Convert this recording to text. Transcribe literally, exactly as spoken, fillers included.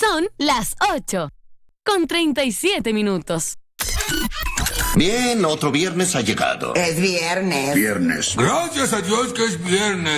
Son las ocho, con treinta y siete minutos. Bien, otro viernes ha llegado. Es viernes. Viernes. Gracias a Dios que es viernes.